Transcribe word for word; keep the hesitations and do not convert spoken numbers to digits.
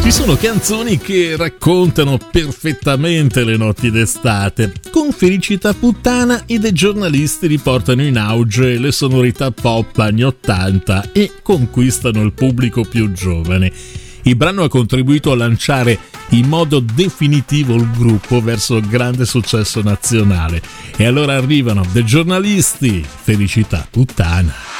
Ci sono canzoni che raccontano perfettamente le notti d'estate. Con Felicità Puttana i The Giornalisti riportano in auge le sonorità pop anni ottanta e conquistano il pubblico più giovane. Il brano ha contribuito a lanciare in modo definitivo il gruppo verso il grande successo nazionale. E allora arrivano The Giornalisti, Felicità Puttana.